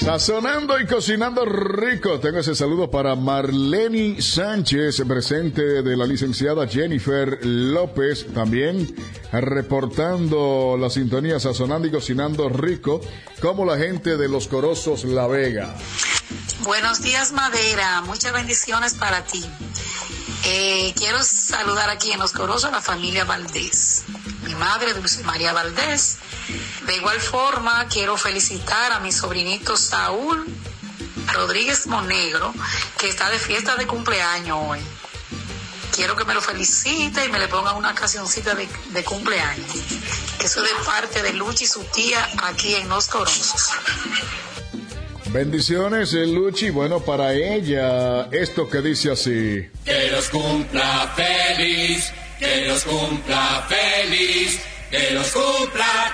Sazonando y cocinando rico. Tengo ese saludo para Marleni Sánchez, presente de la licenciada Jennifer López, también reportando la sintonía Sazonando y cocinando rico, como la gente de Los Corozos La Vega. Buenos días, Madera, muchas bendiciones para ti. Quiero saludar aquí en Los Corozos a la familia Valdés, mi madre Dulce María Valdés. De igual forma, quiero felicitar a mi sobrinito Saúl Rodríguez Monegro, que está de fiesta de cumpleaños hoy. Quiero que me lo felicite y me le ponga una cancioncita de cumpleaños. Eso de parte de Luchi y su tía aquí en Los Corozos. Bendiciones, Luchi. Bueno, para ella, esto que dice así: que los cumpla feliz, que los cumpla feliz, que los cumpla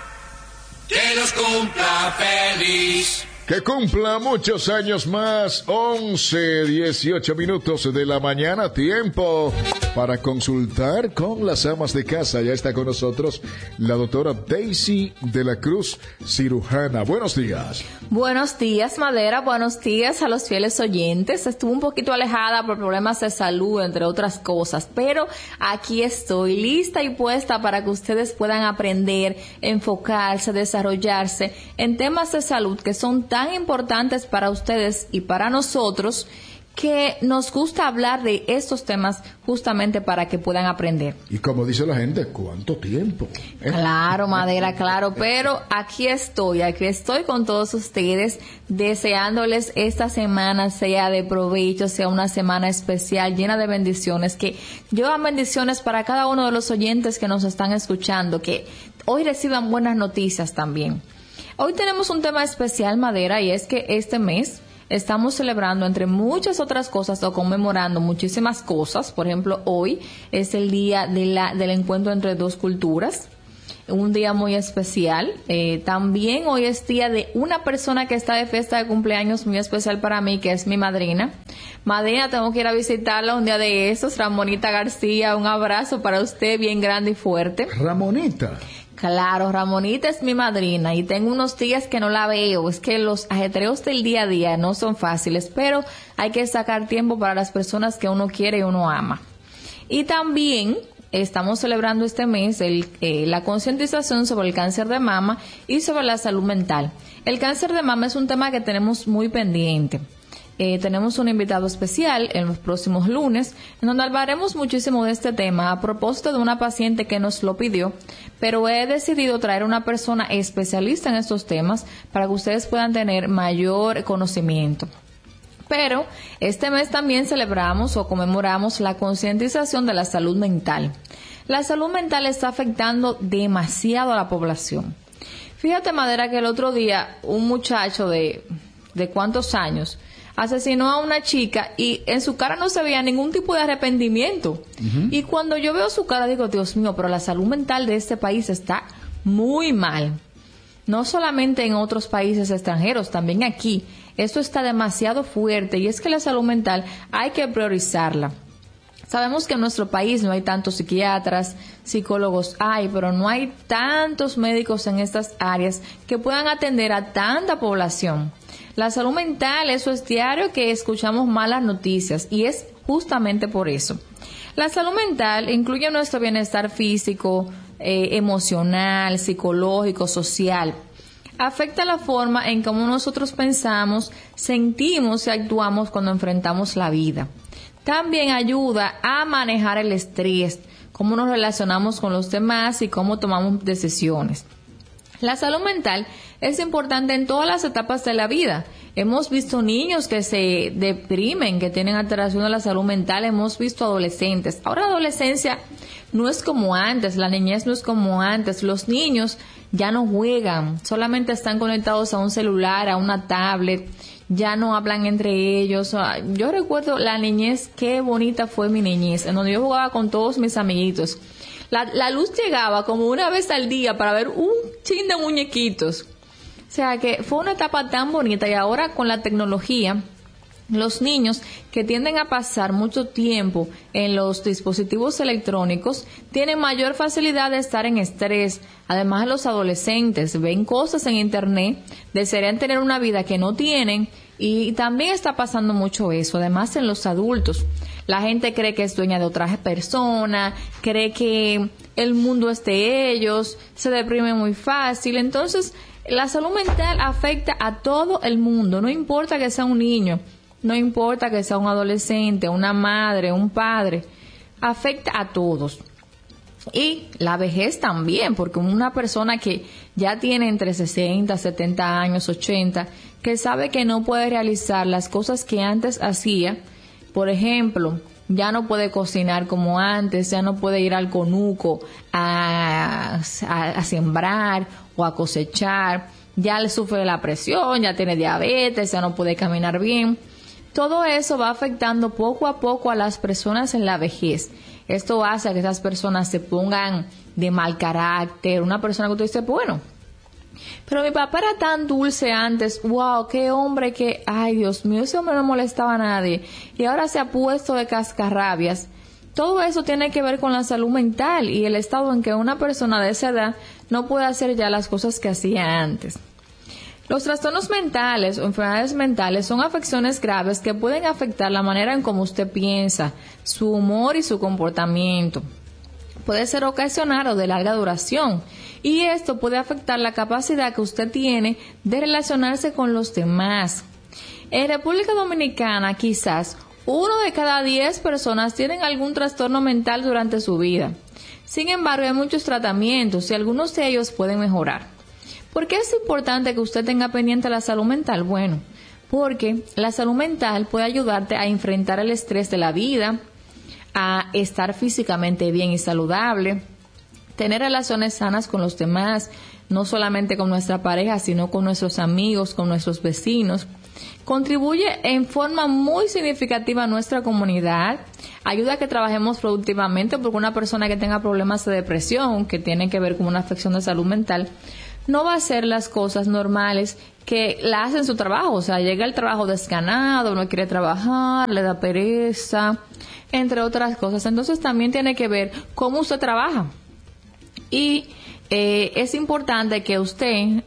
feliz. Que cumpla muchos años más. 11:18 de la mañana, tiempo para consultar con las amas de casa. Ya está con nosotros la doctora Daisy de la Cruz, cirujana. Buenos días. Buenos días, Madera. Buenos días a los fieles oyentes. Estuve un poquito alejada por problemas de salud, entre otras cosas, pero aquí estoy lista y puesta para que ustedes puedan aprender, enfocarse, desarrollarse en temas de salud que son tan importantes para ustedes y para nosotros, que nos gusta hablar de estos temas justamente para que puedan aprender. Y como dice la gente, ¿cuánto tiempo? Claro, Madera, claro, pero aquí estoy con todos ustedes, deseándoles esta semana sea de provecho, sea una semana especial, llena de bendiciones, que llevan bendiciones para cada uno de los oyentes que nos están escuchando, que hoy reciban buenas noticias también. Hoy tenemos un tema especial, Madera, y es que este mes estamos celebrando, entre muchas otras cosas, o conmemorando muchísimas cosas. Por ejemplo, hoy es el día del encuentro entre dos culturas, un día muy especial. También hoy es día de una persona que está de fiesta de cumpleaños muy especial para mí, que es mi madrina. Madrina, tengo que ir a visitarla un día de esos. Ramonita García, un abrazo para usted bien grande y fuerte. Ramonita. Claro, Ramonita es mi madrina y tengo unos días que no la veo. Es que los ajetreos del día a día no son fáciles, pero hay que sacar tiempo para las personas que uno quiere y uno ama. Y también estamos celebrando este mes la concientización sobre el cáncer de mama y sobre la salud mental. El cáncer de mama es un tema que tenemos muy pendiente. Tenemos un invitado especial en los próximos lunes, en donde hablaremos muchísimo de este tema a propósito de una paciente que nos lo pidió, pero he decidido traer una persona especialista en estos temas para que ustedes puedan tener mayor conocimiento. Pero este mes también celebramos o conmemoramos la concientización de la salud mental. La salud mental está afectando demasiado a la población. Fíjate, Madera, que el otro día un muchacho de ¿cuántos años? Asesinó a una chica y en su cara no se veía ningún tipo de arrepentimiento. Uh-huh. Y cuando yo veo su cara digo, Dios mío, pero la salud mental de este país está muy mal. No solamente en otros países extranjeros, también aquí. Esto está demasiado fuerte y es que la salud mental hay que priorizarla. Sabemos que en nuestro país no hay tantos psiquiatras, psicólogos pero no hay tantos médicos en estas áreas que puedan atender a tanta población. La salud mental, eso es diario que escuchamos malas noticias y es justamente por eso. La salud mental incluye nuestro bienestar físico, emocional, psicológico, social. Afecta la forma en cómo nosotros pensamos, sentimos y actuamos cuando enfrentamos la vida. También ayuda a manejar el estrés, cómo nos relacionamos con los demás y cómo tomamos decisiones. La salud mental es importante en todas las etapas de la vida. Hemos visto niños que se deprimen, que tienen alteración de la salud mental. Hemos visto adolescentes. Ahora la adolescencia no es como antes, la niñez no es como antes. Los niños ya no juegan, solamente están conectados a un celular, a una tablet, ya no hablan entre ellos. Yo recuerdo la niñez, qué bonita fue mi niñez, en donde yo jugaba con todos mis amiguitos. La luz llegaba como una vez al día para ver un chin de muñequitos. O sea que fue una etapa tan bonita y ahora con la tecnología Los niños que tienden a pasar mucho tiempo en los dispositivos electrónicos tienen mayor facilidad de estar en estrés. Además, los adolescentes ven cosas en internet, desearían tener una vida que no tienen, y también está pasando mucho eso. Además, en los adultos, la gente cree que es dueña de otra persona, cree que el mundo es de ellos, se deprime muy fácil. Entonces, la salud mental afecta a todo el mundo, no importa que sea un niño, no importa que sea un adolescente, una madre, un padre, afecta a todos. Y la vejez también, porque una persona que ya tiene entre 60, 70 años, 80, que sabe que no puede realizar las cosas que antes hacía, por ejemplo, ya no puede cocinar como antes, ya no puede ir al conuco a sembrar o a cosechar, ya le sufre la presión, ya tiene diabetes, ya no puede caminar bien. Todo eso va afectando poco a poco a las personas en la vejez. Esto hace que esas personas se pongan de mal carácter. Una persona que tú dices, bueno, pero mi papá era tan dulce antes, wow, qué hombre que, ay Dios mío, ese hombre no molestaba a nadie y ahora se ha puesto de cascarrabias. Todo eso tiene que ver con la salud mental y el estado en que una persona de esa edad no puede hacer ya las cosas que hacía antes. Los trastornos mentales o enfermedades mentales son afecciones graves que pueden afectar la manera en cómo usted piensa, su humor y su comportamiento. Puede ser ocasional o de larga duración, y esto puede afectar la capacidad que usted tiene de relacionarse con los demás. En República Dominicana, quizás 1 de cada 10 personas tienen algún trastorno mental durante su vida. Sin embargo, hay muchos tratamientos y algunos de ellos pueden mejorar. ¿Por qué es importante que usted tenga pendiente la salud mental? Bueno, porque la salud mental puede ayudarte a enfrentar el estrés de la vida, a estar físicamente bien y saludable, tener relaciones sanas con los demás, no solamente con nuestra pareja, sino con nuestros amigos, con nuestros vecinos. Contribuye en forma muy significativa a nuestra comunidad, ayuda a que trabajemos productivamente, porque una persona que tenga problemas de depresión, que tiene que ver con una afección de salud mental, no va a hacer las cosas normales que la hace en su trabajo. O sea, llega al trabajo desganado, no quiere trabajar, le da pereza, entre otras cosas. Entonces también tiene que ver cómo usted trabaja. Y es importante que usted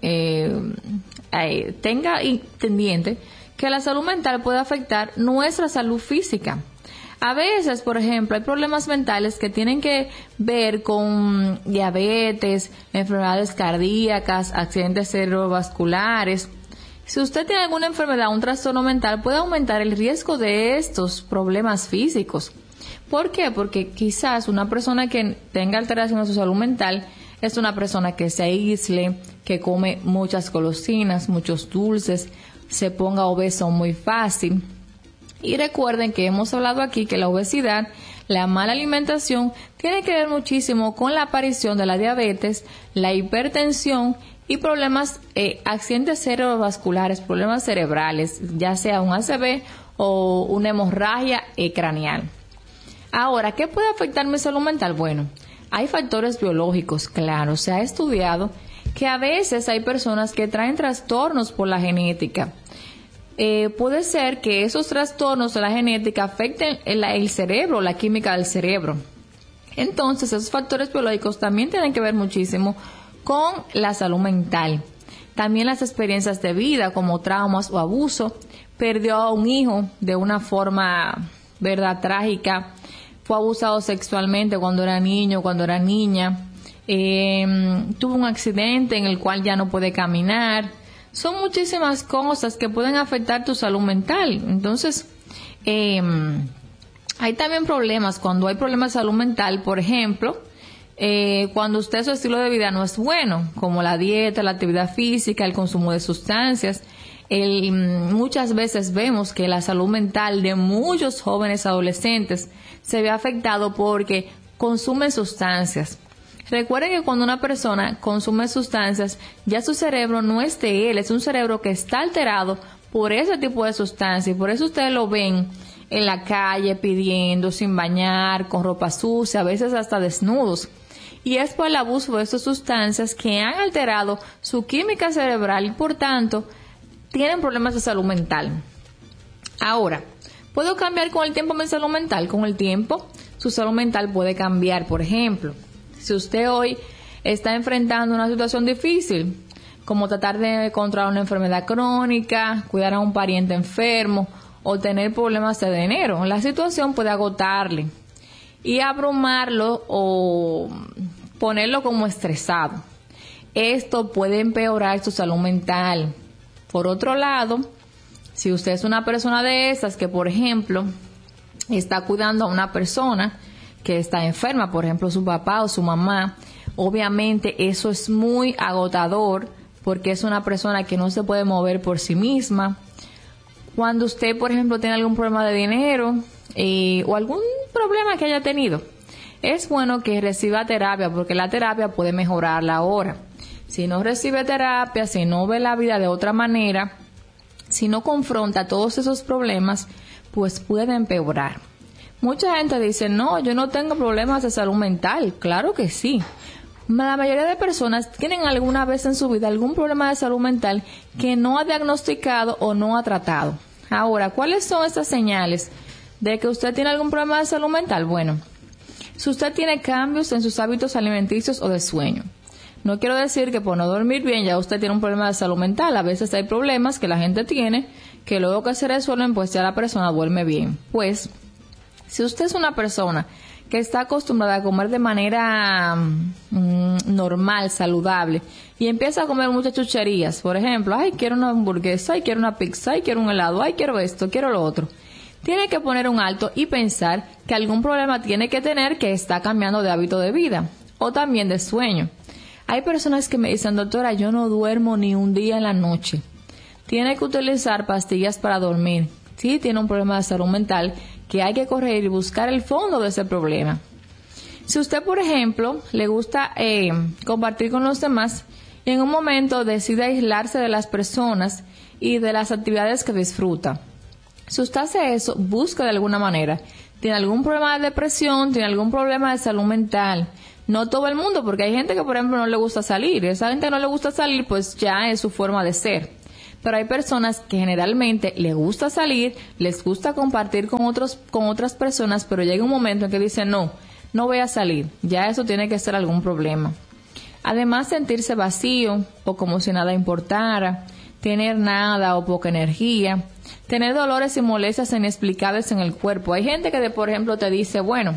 tenga pendiente que la salud mental puede afectar nuestra salud física. A veces, por ejemplo, hay problemas mentales que tienen que ver con diabetes, enfermedades cardíacas, accidentes cerebrovasculares. Si usted tiene alguna enfermedad, un trastorno mental, puede aumentar el riesgo de estos problemas físicos. ¿Por qué? Porque quizás una persona que tenga alteración de su salud mental es una persona que se aísle, que come muchas golosinas, muchos dulces, se ponga obeso muy fácil. Y recuerden que hemos hablado aquí que la obesidad, la mala alimentación, tiene que ver muchísimo con la aparición de la diabetes, la hipertensión y problemas, accidentes cerebrovasculares, problemas cerebrales, ya sea un ACV o una hemorragia craneal. Ahora, ¿qué puede afectar mi salud mental? Bueno, hay factores biológicos, claro, se ha estudiado que a veces hay personas que traen trastornos por la genética. Puede ser que esos trastornos de la genética afecten el cerebro, la química del cerebro. Entonces, esos factores biológicos también tienen que ver muchísimo con la salud mental. También las experiencias de vida, como traumas o abuso. Perdió a un hijo de una forma, ¿verdad?, trágica. Fue abusado sexualmente cuando era niño, cuando era niña. Tuvo un accidente en el cual ya no puede caminar. Son muchísimas cosas que pueden afectar tu salud mental. Entonces, hay también problemas. Cuando hay problemas de salud mental, por ejemplo, cuando usted su estilo de vida no es bueno, como la dieta, la actividad física, el consumo de sustancias. Muchas veces vemos que la salud mental de muchos jóvenes adolescentes se ve afectado porque consumen sustancias. Recuerden que cuando una persona consume sustancias, ya su cerebro no es de él, es un cerebro que está alterado por ese tipo de sustancias. Por eso ustedes lo ven en la calle pidiendo, sin bañar, con ropa sucia, a veces hasta desnudos. Y es por el abuso de estas sustancias que han alterado su química cerebral y por tanto tienen problemas de salud mental. Ahora, ¿puedo cambiar con el tiempo mi salud mental? Con el tiempo, su salud mental puede cambiar. Por ejemplo, si usted hoy está enfrentando una situación difícil, como tratar de controlar una enfermedad crónica, cuidar a un pariente enfermo o tener problemas de dinero, la situación puede agotarle y abrumarlo o ponerlo como estresado. Esto puede empeorar su salud mental. Por otro lado, si usted es una persona de esas que, por ejemplo, está cuidando a una persona que está enferma, por ejemplo, su papá o su mamá, obviamente eso es muy agotador porque es una persona que no se puede mover por sí misma. Cuando usted, por ejemplo, tiene algún problema de dinero o algún problema que haya tenido, es bueno que reciba terapia porque la terapia puede mejorarla ahora. Si no recibe terapia, si no ve la vida de otra manera, si no confronta todos esos problemas, pues puede empeorar. Mucha gente dice, no, yo no tengo problemas de salud mental. Claro que sí. La mayoría de personas tienen alguna vez en su vida algún problema de salud mental que no ha diagnosticado o no ha tratado. Ahora, ¿cuáles son estas señales de que usted tiene algún problema de salud mental? Bueno, si usted tiene cambios en sus hábitos alimenticios o de sueño. No quiero decir que por no dormir bien ya usted tiene un problema de salud mental. A veces hay problemas que la gente tiene que luego que se resuelven pues ya la persona duerme bien. Pues, si usted es una persona que está acostumbrada a comer de manera normal, saludable, y empieza a comer muchas chucherías, por ejemplo, ay, quiero una hamburguesa, ay, quiero una pizza, ay, quiero un helado, ay, quiero esto, quiero lo otro. Tiene que poner un alto y pensar que algún problema tiene que tener que está cambiando de hábito de vida o también de sueño. Hay personas que me dicen, doctora, yo no duermo ni un día en la noche. Tiene que utilizar pastillas para dormir. Sí, tiene un problema de salud mental que hay que corregir y buscar el fondo de ese problema. Si usted, por ejemplo, le gusta compartir con los demás y en un momento decide aislarse de las personas y de las actividades que disfruta. Si usted hace eso, busca de alguna manera. Tiene algún problema de depresión, tiene algún problema de salud mental. No todo el mundo, porque hay gente que, por ejemplo, no le gusta salir. Esa gente que no le gusta salir, pues ya es su forma de ser. Pero hay personas que generalmente les gusta salir, les gusta compartir con otras personas, pero llega un momento en que dicen, no voy a salir. Ya eso tiene que ser algún problema. Además, sentirse vacío o como si nada importara, tener nada o poca energía, tener dolores y molestias inexplicables en el cuerpo. Hay gente que, por ejemplo, te dice, bueno,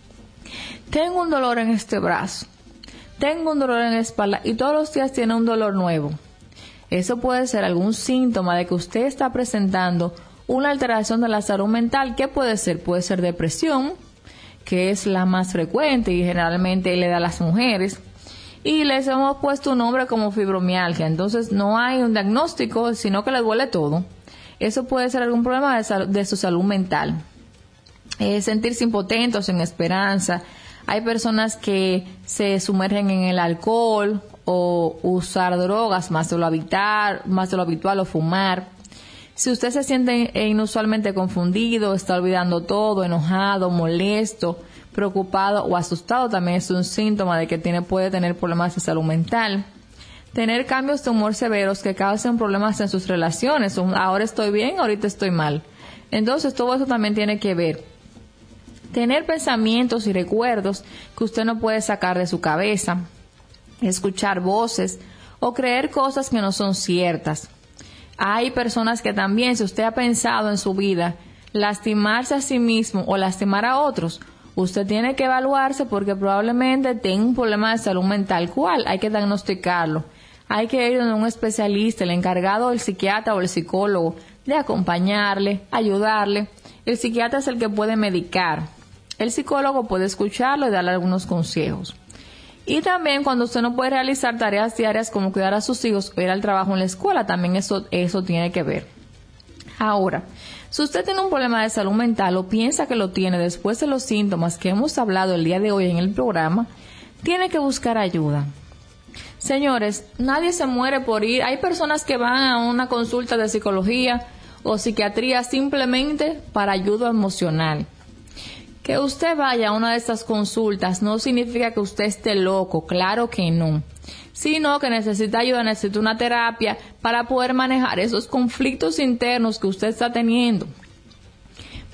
tengo un dolor en este brazo, tengo un dolor en la espalda y todos los días tiene un dolor nuevo. Eso puede ser algún síntoma de que usted está presentando una alteración de la salud mental. ¿Qué puede ser? Puede ser depresión, que es la más frecuente y generalmente le da a las mujeres. Y les hemos puesto un nombre como fibromialgia. Entonces no hay un diagnóstico, sino que le duele todo. Eso puede ser algún problema de su salud mental. Sentirse impotente o sin esperanza. Hay personas que se sumergen en el alcohol o usar drogas más de lo habitual o fumar. Si usted se siente inusualmente confundido, está olvidando todo, enojado, molesto, preocupado o asustado, también es un síntoma de que puede tener problemas de salud mental. Tener cambios de humor severos que causen problemas en sus relaciones. Ahora estoy bien, ahorita estoy mal. Entonces todo eso también tiene que ver. Tener pensamientos y recuerdos que usted no puede sacar de su cabeza. Escuchar voces o creer cosas que no son ciertas. Hay personas que también, si usted ha pensado en su vida, lastimarse a sí mismo o lastimar a otros, usted tiene que evaluarse porque probablemente tenga un problema de salud mental. ¿Cuál? Hay que diagnosticarlo. Hay que ir donde un especialista, el encargado, el psiquiatra o el psicólogo, de acompañarle, ayudarle. El psiquiatra es el que puede medicar. El psicólogo puede escucharlo y darle algunos consejos. Y también cuando usted no puede realizar tareas diarias como cuidar a sus hijos o ir al trabajo en la escuela, también eso tiene que ver. Ahora, si usted tiene un problema de salud mental o piensa que lo tiene después de los síntomas que hemos hablado el día de hoy en el programa, tiene que buscar ayuda. Señores, nadie se muere por ir. Hay personas que van a una consulta de psicología o psiquiatría simplemente para ayuda emocional. Que usted vaya a una de estas consultas no significa que usted esté loco, claro que no, sino que necesita ayuda, necesita una terapia para poder manejar esos conflictos internos que usted está teniendo.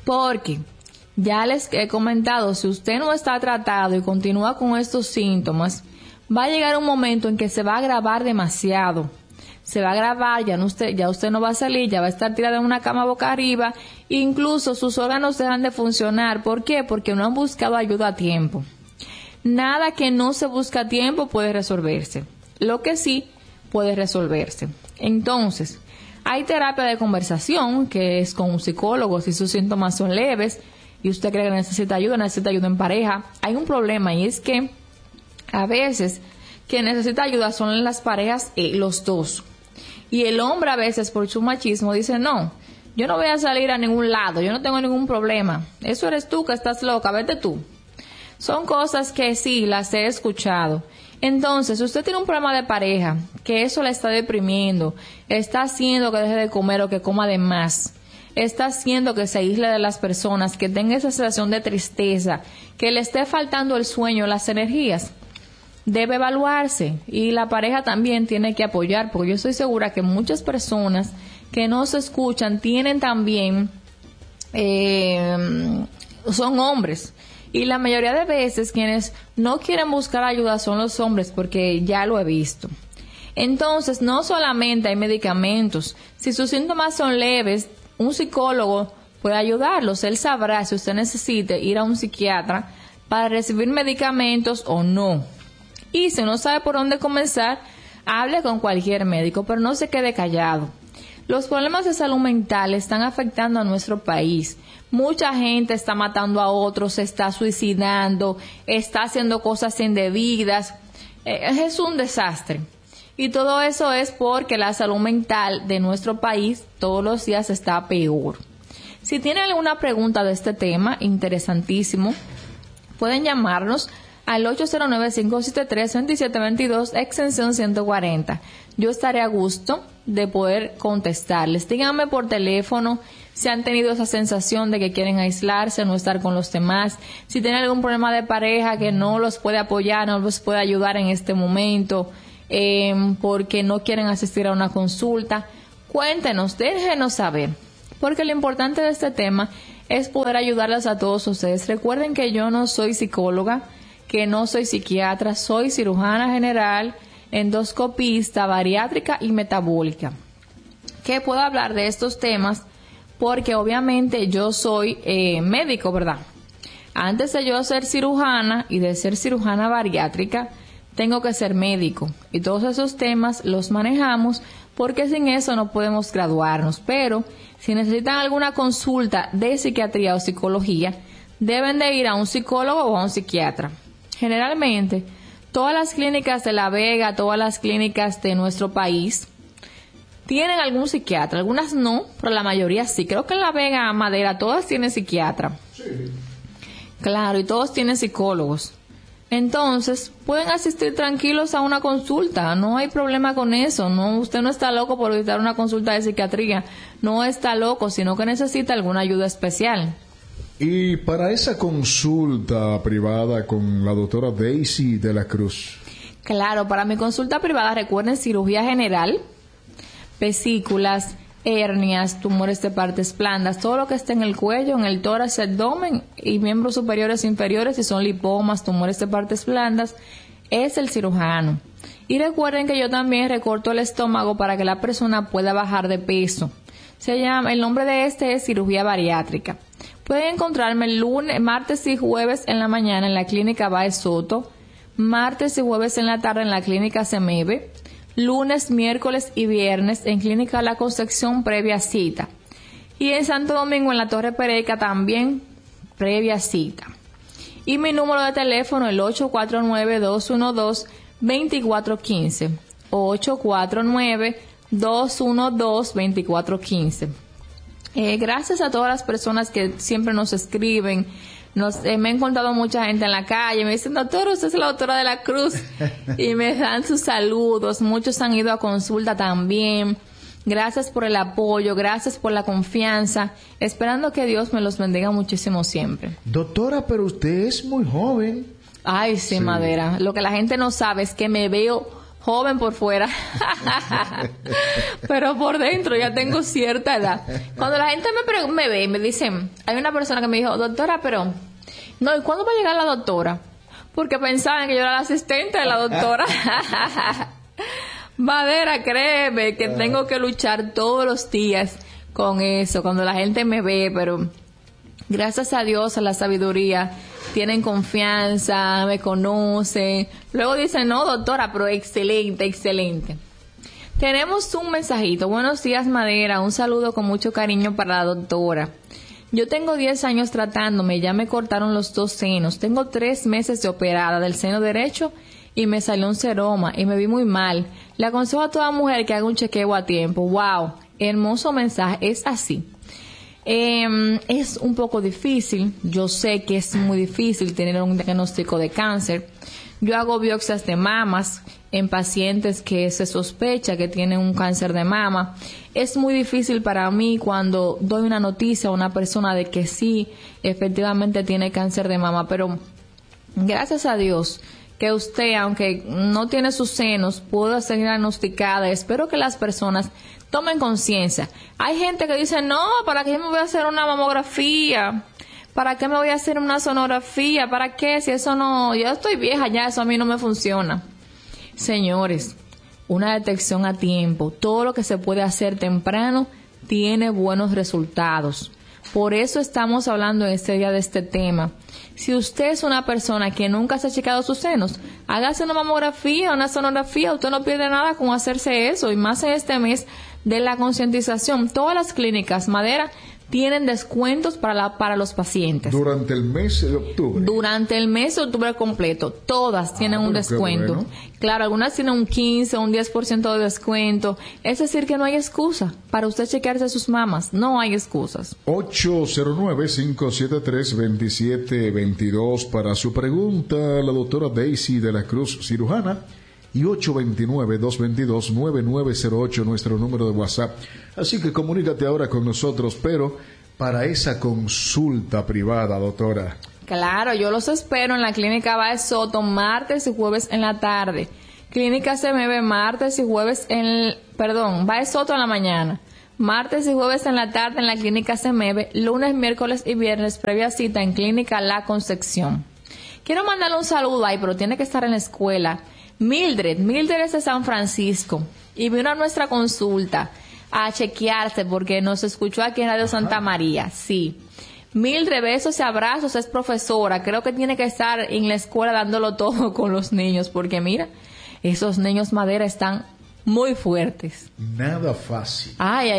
Porque ya les he comentado, si usted no está tratado y continúa con estos síntomas, va a llegar un momento en que se va a agravar demasiado. Se va a agravar, ya usted no va a salir, ya va a estar tirada en una cama boca arriba, incluso sus órganos dejan de funcionar. ¿Por qué? Porque no han buscado ayuda a tiempo. Nada que no se busca a tiempo puede resolverse. Lo que sí puede resolverse. Entonces, hay terapia de conversación, que es con un psicólogo si sus síntomas son leves y usted cree que necesita ayuda en pareja. Hay un problema y es que a veces quien necesita ayuda son las parejas, los dos. Y el hombre a veces por su machismo dice, no, yo no voy a salir a ningún lado, yo no tengo ningún problema. Eso eres tú que estás loca, vete tú. Son cosas que sí, las he escuchado. Entonces, si usted tiene un problema de pareja, que eso le está deprimiendo, está haciendo que deje de comer o que coma de más, está haciendo que se aísle de las personas, que tenga esa sensación de tristeza, que le esté faltando el sueño, las energías, debe evaluarse. Y la pareja también tiene que apoyar, porque yo estoy segura que muchas personas que no se escuchan tienen también, son hombres. Y la mayoría de veces quienes no quieren buscar ayuda son los hombres, porque ya lo he visto. Entonces, no solamente hay medicamentos. Si sus síntomas son leves, un psicólogo puede ayudarlos. Él sabrá si usted necesita ir a un psiquiatra para recibir medicamentos o no. Y si no sabe por dónde comenzar, hable con cualquier médico, pero no se quede callado. Los problemas de salud mental están afectando a nuestro país. Mucha gente está matando a otros, se está suicidando, está haciendo cosas indebidas. Es un desastre. Y todo eso es porque la salud mental de nuestro país todos los días está peor. Si tienen alguna pregunta de este tema, interesantísimo, pueden llamarnos al 809-573-2722, extensión 140. Yo estaré a gusto de poder contestarles. Díganme por teléfono si han tenido esa sensación de que quieren aislarse, no estar con los demás, si tienen algún problema de pareja que no los puede apoyar, no los puede ayudar en este momento, porque no quieren asistir a una consulta. Cuéntenos, déjenos saber, porque lo importante de este tema es poder ayudarles a todos ustedes. Recuerden que yo no soy psicóloga, que no soy psiquiatra, soy cirujana general, endoscopista, bariátrica y metabólica. Que puedo hablar de estos temas porque obviamente yo soy médico, ¿verdad? Antes de yo ser cirujana y de ser cirujana bariátrica, tengo que ser médico. Y todos esos temas los manejamos porque sin eso no podemos graduarnos. Pero si necesitan alguna consulta de psiquiatría o psicología, deben de ir a un psicólogo o a un psiquiatra. Generalmente, todas las clínicas de La Vega, todas las clínicas de nuestro país tienen algún psiquiatra. Algunas no, pero la mayoría sí. Creo que en La Vega, Madera, todas tienen psiquiatra. Sí. Claro, y todos tienen psicólogos. Entonces, pueden asistir tranquilos a una consulta. No hay problema con eso. No, usted no está loco por visitar una consulta de psiquiatría. No está loco, sino que necesita alguna ayuda especial. Y para esa consulta privada con la doctora Daisy de la Cruz. Claro, para mi consulta privada recuerden cirugía general, vesículas, hernias, tumores de partes blandas, todo lo que esté en el cuello, en el tórax, abdomen y miembros superiores e inferiores, si son lipomas, tumores de partes blandas, es el cirujano. Y recuerden que yo también recorto el estómago para que la persona pueda bajar de peso. El nombre de este es cirugía bariátrica. Pueden encontrarme lunes, martes y jueves en la mañana en la clínica Baez Soto, martes y jueves en la tarde en la clínica Semebe, lunes, miércoles y viernes en clínica La Concepción previa cita. Y en Santo Domingo en la Torre Pereca también previa cita. Y mi número de teléfono el 849-212-2415. 849-212-2415. Gracias a todas las personas que siempre nos escriben. Me he encontrado mucha gente en la calle, me dicen, doctor, usted es la doctora de la Cruz, y me dan sus saludos. Muchos han ido a consulta también. Gracias por el apoyo, gracias por la confianza, esperando que Dios me los bendiga muchísimo siempre. Doctora, pero usted es muy joven. Ay, sí, Madera. Lo que la gente no sabe es que me veo joven por fuera, pero por dentro ya tengo cierta edad. Cuando la gente me ve y me dicen, hay una persona que me dijo, doctora, pero, no, ¿y cuándo va a llegar la doctora? Porque pensaban que yo era la asistente de la doctora. Madera, créeme que tengo que luchar todos los días con eso, cuando la gente me ve, pero gracias a Dios, a la sabiduría, tienen confianza, me conocen. Luego dicen, no, doctora, pero excelente, excelente. Tenemos un mensajito. Buenos días, Madera. Un saludo con mucho cariño para la doctora. Yo tengo 10 años tratándome, ya me cortaron los 2 senos. Tengo 3 meses de operada del seno derecho y me salió un seroma y me vi muy mal. Le aconsejo a toda mujer que haga un chequeo a tiempo. ¡Wow! Hermoso mensaje. Es así. Es un poco difícil. Yo sé que es muy difícil tener un diagnóstico de cáncer. Yo hago biopsias de mamas en pacientes que se sospecha que tienen un cáncer de mama. Es muy difícil para mí cuando doy una noticia a una persona de que sí, efectivamente tiene cáncer de mama, pero gracias a Dios que usted, aunque no tiene sus senos, pueda ser diagnosticada. Espero que las personas tomen conciencia. Hay gente que dice, no, ¿para qué me voy a hacer una mamografía? ¿Para qué me voy a hacer una sonografía? ¿Para qué? Si eso no, yo estoy vieja ya, eso a mí no me funciona. Señores, una detección a tiempo, todo lo que se puede hacer temprano tiene buenos resultados. Por eso estamos hablando en este día de este tema. Si usted es una persona que nunca se ha checado sus senos, hágase una mamografía, una sonografía, usted no pierde nada con hacerse eso, y más en este mes de la concientización. Todas las clínicas Madera tienen descuentos para los pacientes. Durante el mes de octubre. Durante el mes de octubre completo, todas tienen un descuento. Bueno. Claro, algunas tienen un 15, un 10% de descuento. Es decir, que no hay excusa para usted chequearse sus mamas. No hay excusas. 809-573-2722 para su pregunta, la doctora Daisy de la Cruz, cirujana. Y 829-222-9908, nuestro número de WhatsApp. Así que comunícate ahora con nosotros, pero para esa consulta privada, doctora. Claro, yo los espero en la Clínica Baez Soto, martes y jueves en la tarde. Clínica CMB, martes y jueves Baez Soto en la mañana. Martes y jueves en la tarde en la Clínica CMB, lunes, miércoles y viernes, previa cita en Clínica La Concepción. Quiero mandarle un saludo ahí, pero tiene que estar en la escuela. Mildred es de San Francisco y vino a nuestra consulta a chequearse porque nos escuchó aquí en Radio Santa María. Sí. Mildred, besos y abrazos, es profesora. Creo que tiene que estar en la escuela dándolo todo con los niños porque mira, esos niños Madera están muy fuertes. Nada fácil.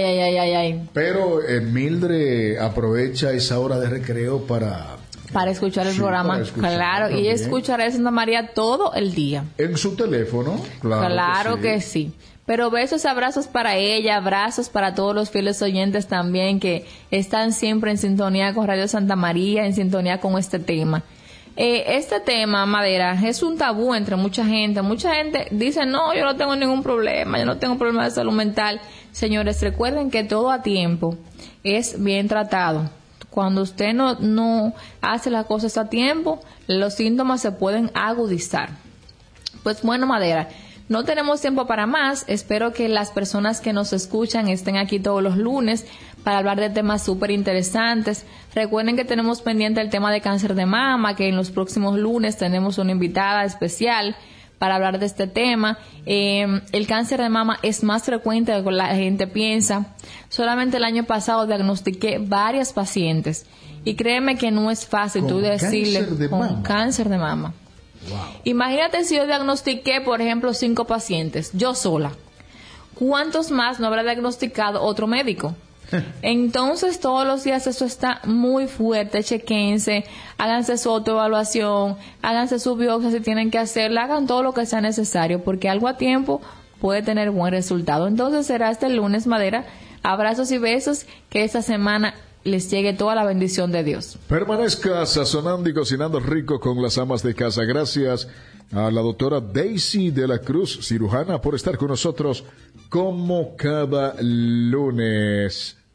Ay. Pero Mildred aprovecha esa hora de recreo para escuchar el programa, claro, y escuchar a Santa María todo el día. En su teléfono, claro que sí. Pero besos, abrazos para ella, abrazos para todos los fieles oyentes también que están siempre en sintonía con Radio Santa María, en sintonía con este tema. Este tema, Madera, es un tabú entre mucha gente. Mucha gente dice, no, yo no tengo ningún problema, yo no tengo problema de salud mental. Señores, recuerden que todo a tiempo es bien tratado. Cuando usted no hace las cosas a tiempo, los síntomas se pueden agudizar. Pues bueno, Madera, no tenemos tiempo para más. Espero que las personas que nos escuchan estén aquí todos los lunes para hablar de temas súper interesantes. Recuerden que tenemos pendiente el tema de cáncer de mama, que en los próximos lunes tenemos una invitada especial para hablar de este tema. El cáncer de mama es más frecuente de lo que la gente piensa. Solamente el año pasado diagnostiqué varias pacientes y créeme que no es fácil tú decirle con cáncer de mama. Wow. Imagínate si yo diagnostiqué, por ejemplo, 5 pacientes, yo sola. ¿Cuántos más no habrá diagnosticado otro médico? Entonces todos los días eso está muy fuerte. Chequense, háganse su autoevaluación, háganse su biopsia si tienen que hacerla, hagan todo lo que sea necesario porque algo a tiempo puede tener buen resultado. Entonces será este lunes, Madera. Abrazos y besos, que esta semana les llegue toda la bendición de Dios. Permanezca sazonando y cocinando rico con las amas de casa. Gracias a la doctora Daisy de la Cruz, cirujana, por estar con nosotros como cada lunes.